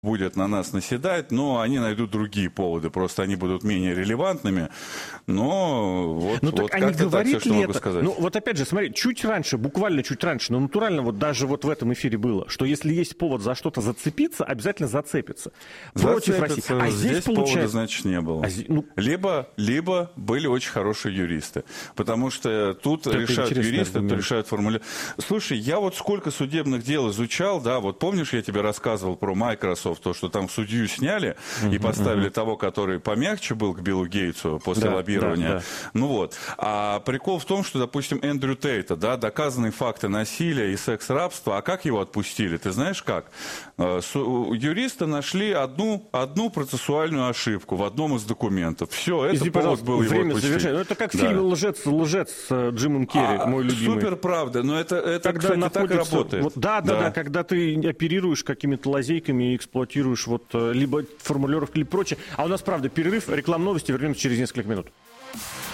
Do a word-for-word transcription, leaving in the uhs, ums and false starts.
будет на нас наседать, но они найдут другие поводы, просто они будут менее релевантными, но вот, ну, вот так, как-то так все, ли что могу это? сказать. Ну, вот опять же, смотри, чуть раньше, буквально чуть раньше, но натурально вот даже вот в этом эфире было, что если есть повод за что-то зацепиться, обязательно зацепиться. Против России. А здесь, здесь получается... повода, значит, не было. А здесь, ну... либо, либо были очень хорошие юристы, потому что тут это решают юристы, тут решают формулировки. Слушай, я вот сколько судебных дел изучал, да, вот помнишь, я тебе рассказывал про Microsoft, то, что там судью сняли uh-huh, и поставили uh-huh. того, который помягче был к Биллу Гейтсу после да, лоббирования. Да, да. Ну вот. А прикол в том, что, допустим, Эндрю Тейта, да, доказанные факты насилия и секс-рабства, а как его отпустили? Ты знаешь как? Юристы нашли одну, одну процессуальную ошибку в одном из документов. Все, это Извини, повод был его отпустить. Ну, это как в да. фильме «Лжец, лжец» с Джимом Керри, а, мой любимый. Супер правда, но это, это когда кстати, так и работает. Вот, да, да, да, да, когда ты оперируешь какими-то лазейками и эксплуатируешь вот либо формулировки, либо прочее. А у нас, правда, перерыв, реклам новости, вернемся через несколько минут.